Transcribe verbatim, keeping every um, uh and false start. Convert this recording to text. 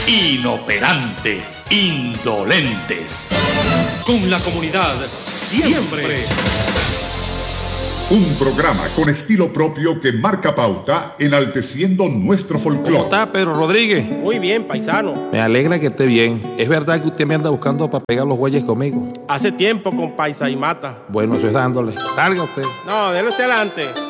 inoperante, indolentes. Con la comunidad siempre. Un programa con estilo propio que marca pauta, enalteciendo nuestro folclore. ¿Cómo está, Pedro Rodríguez? Muy bien, paisano. Me alegra que esté bien. ¿Es verdad que usted me anda buscando para pegar los bueyes conmigo? Hace tiempo con Paisa y Mata. Bueno, eso es dándole. Salga usted. No, déle usted adelante.